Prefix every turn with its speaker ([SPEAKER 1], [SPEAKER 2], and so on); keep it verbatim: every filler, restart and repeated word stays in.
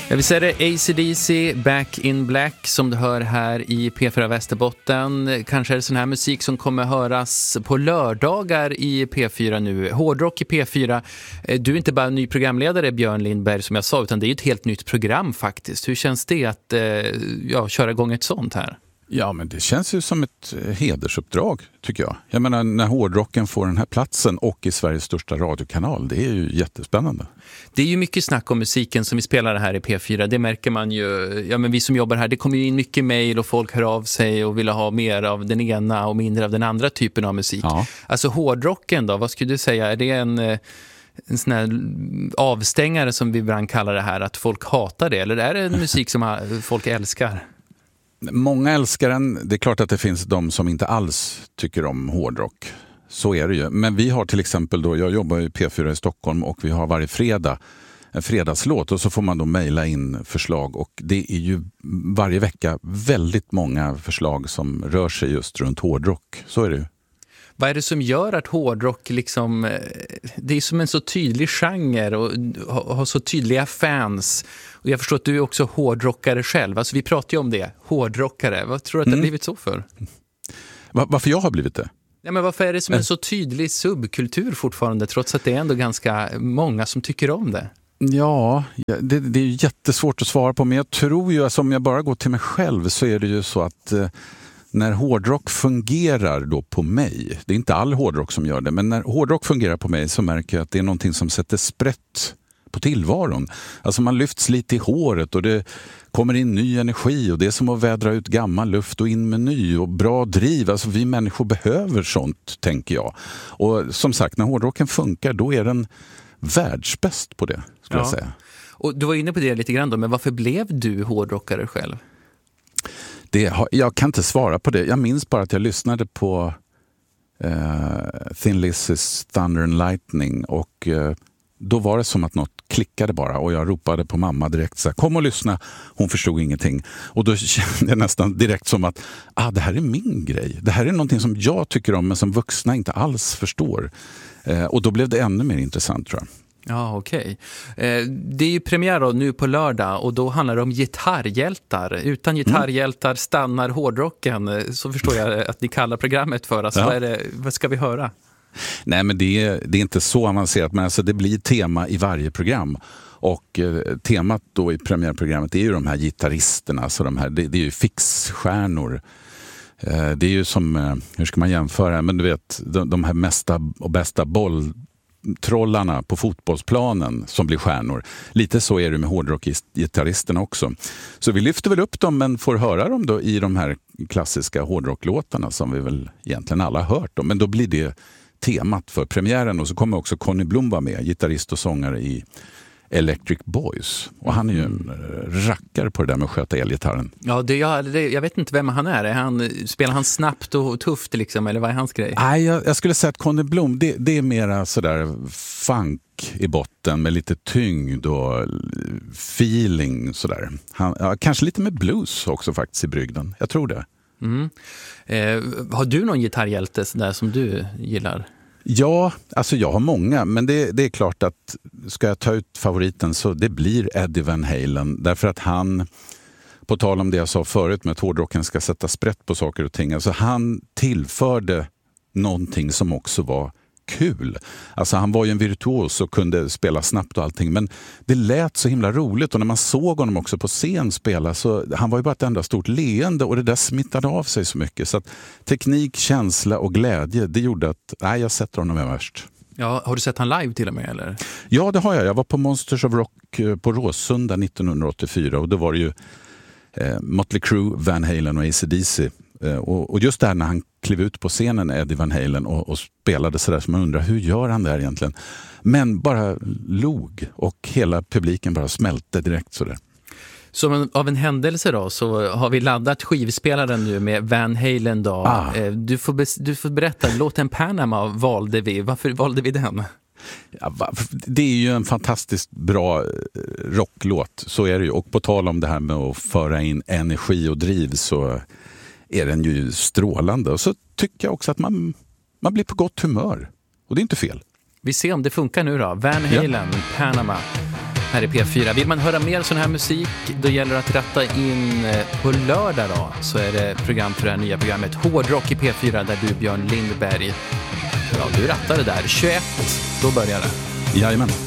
[SPEAKER 1] Jag vill säga det, A C D C, Back in Black, som du hör här i P fyra Västerbotten. Kanske är det sån här musik som kommer höras på lördagar i P fyra nu. Hårdrock i P fyra. Du är inte bara en ny programledare, Björn Lindberg, som jag sa, utan det är ju ett helt nytt program faktiskt. Hur känns det att ja, köra igång ett sånt här?
[SPEAKER 2] Ja, men det känns ju som ett hedersuppdrag, tycker jag. Jag menar, när hårdrocken får den här platsen och i Sveriges största radiokanal, det är ju jättespännande.
[SPEAKER 1] Det är ju mycket snack om musiken som vi spelar här i P fyra. Det märker man ju. Ja, men vi som jobbar här, det kommer ju in mycket mejl och folk hör av sig och vill ha mer av den ena och mindre av den andra typen av musik. Ja. Alltså hårdrocken då, vad skulle du säga? Är det en... en sån här avstängare som vi ibland kallar det här, att folk hatar det? Eller är det en musik som folk älskar?
[SPEAKER 2] Många älskar den. Det är klart att det finns de som inte alls tycker om hårdrock. Så är det ju. Men vi har till exempel då, jag jobbar i P fyra i Stockholm och vi har varje fredag en fredagslåt och så får man då mejla in förslag och det är ju varje vecka väldigt många förslag som rör sig just runt hårdrock. Så är det ju.
[SPEAKER 1] Vad är det som gör att hårdrock liksom, det är som en så tydlig genre och har så tydliga fans. Och jag förstår att du är också hårdrockare själv. Alltså vi pratar ju om det, hårdrockare. Vad tror du att det har blivit så för?
[SPEAKER 2] Var, varför jag har blivit det?
[SPEAKER 1] Ja, men varför är det som en så tydlig subkultur fortfarande, trots att det är ändå ganska många som tycker om det?
[SPEAKER 2] Ja, det, det är jättesvårt att svara på. Men jag tror ju, alltså, om jag bara går till mig själv så är det ju så att... När hårdrock fungerar då på mig, det är inte all hårdrock som gör det, men när hårdrock fungerar på mig så märker jag att det är någonting som sätter sprätt på tillvaron. Alltså man lyfts lite i håret och det kommer in ny energi och det är som att vädra ut gammal luft och in med ny och bra driv. Alltså vi människor behöver sånt, tänker jag. Och som sagt, när hårdrocken funkar då är den världsbäst på det, skulle ja. jag säga.
[SPEAKER 1] Och du var inne på det lite grann då, men varför blev du hårdrockare själv?
[SPEAKER 2] Det, jag kan inte svara på det. Jag minns bara att jag lyssnade på uh, Thin Lizzy's Thunder and Lightning och uh, då var det som att något klickade bara och jag ropade på mamma direkt så här, kom och lyssna. Hon förstod ingenting. Och då kände jag nästan direkt som att ah, det här är min grej. Det här är någonting som jag tycker om men som vuxna inte alls förstår. Uh, och då blev det ännu mer intressant, tror jag.
[SPEAKER 1] Ja, okej. Okay. Eh, det är ju premiär då, nu på lördag och då handlar det om gitarrhjältar. Utan gitarrhjältar stannar hårdrocken, så förstår jag att ni kallar programmet för. Alltså, ja. vad, är det, vad ska vi höra?
[SPEAKER 2] Nej, men det är, det är inte så avancerat, men alltså det blir tema i varje program. Och eh, temat då i premiärprogrammet är ju de här gitarristerna, alltså de här, det, det är ju fixstjärnor. Eh, det är ju som, eh, hur ska man jämföra, men du vet, de, de här mesta och bästa boll trollarna på fotbollsplanen som blir stjärnor. Lite så är det med hårdrockgitarristerna också. Så vi lyfter väl upp dem men får höra dem då i de här klassiska hårdrocklåtarna som vi väl egentligen alla har hört om. Men då blir det temat för premiären och så kommer också Conny Blom vara med, gitarrist och sångare i Electric Boys. Och han är ju en rackare på det där med att sköta elgitarren.
[SPEAKER 1] Ja, det, jag, det, jag vet inte vem han är. är han, spelar han snabbt och tufft liksom, eller vad är hans grej?
[SPEAKER 2] Nej, jag, jag skulle säga att Conny Blom, det, det är mera sådär funk i botten med lite tyngd och feeling sådär. Han, ja, kanske lite med blues också faktiskt i brygden. Jag tror det.
[SPEAKER 1] Mm. Eh, har du någon gitarrhjälte där som du gillar?
[SPEAKER 2] Ja, alltså jag har många, men det, det är klart att ska jag ta ut favoriten så det blir Eddie Van Halen. Därför att han, på tal om det jag sa förut med att hårdrocken ska sätta sprätt på saker och ting, alltså han tillförde någonting som också var kul. Alltså han var ju en virtuos och kunde spela snabbt och allting, men det lät så himla roligt och när man såg honom också på scen spela så han var ju bara ett enda stort leende och det där smittade av sig så mycket så att teknik, känsla och glädje, det gjorde att nej, jag sätter honom överst.
[SPEAKER 1] Ja, har du sett han live till och med eller?
[SPEAKER 2] Ja, det har jag. Jag var på Monsters of Rock på Råsunda nittonhundraåttiofyra och då var det ju eh, Motley Crue, Van Halen och A C D C. Och, och just där när han klev ut på scenen, Eddie Van Halen, och, och spelade sådär som man undrar, hur gör han det här egentligen? Men bara log och hela publiken bara smälte direkt sådär.
[SPEAKER 1] Som av en händelse då så har vi laddat skivspelaren nu med Van Halen då. Ah. Du, får, du får berätta, låten Panama valde vi. Varför valde vi den?
[SPEAKER 2] Ja, det är ju en fantastiskt bra rocklåt, så är det ju. Och på tal om det här med att föra in energi och driv så är den ju strålande. Och så tycker jag också att man, man blir på gott humör. Och det är inte fel.
[SPEAKER 1] Vi ser om det funkar nu då. Van Halen, ja. Panama. här i P fyra. Vill man höra mer sån här musik, då gäller det att ratta in på lördag då. Så är det program för det här nya programmet Hårdrock i P fyra där du, Björn Lindberg, ja, du rattade där. tjugoett, då börjar det.
[SPEAKER 2] Jajamän.